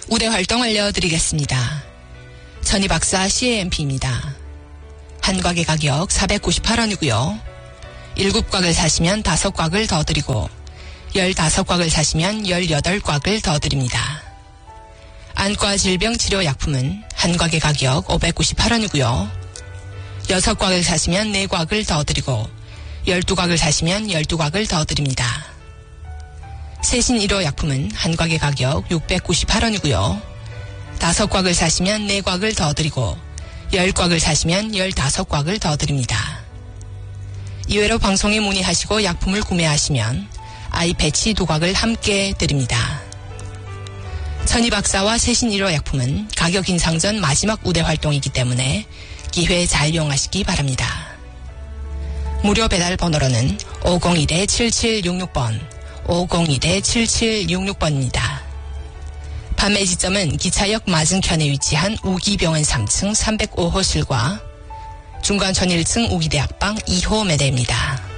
우대 활동 알려드리겠습니다. 천희박사 CAMP입니다. 한 곽의 가격 498원이고요. 7곽을 사시면 5곽을 더 드리고 15곽을 사시면 18곽을 더 드립니다. 안과 질병 치료 약품은 한 곽의 가격 598원이고요. 6곽을 사시면 4곽을 더 드리고 12곽을 사시면 12곽을 더 드립니다. 세신 1호 약품은 한 곽의 가격 698원이고요. 5곽을 사시면 4곽을 더 드리고 10곽을 사시면 15곽을 더 드립니다. 이외로 방송에 문의하시고 약품을 구매하시면 아이 패치 2곽을 함께 드립니다. 천희박사와 세신 1호 약품은 가격 인상 전 마지막 우대 활동이기 때문에 기회 잘 이용하시기 바랍니다. 무료 배달 번호로는 501-7766번, 501-7766번입니다. 판매 지점은 기차역 맞은편에 위치한 우기병원 3층 305호실과 중간천 1층 우기대학방 2호 매대입니다.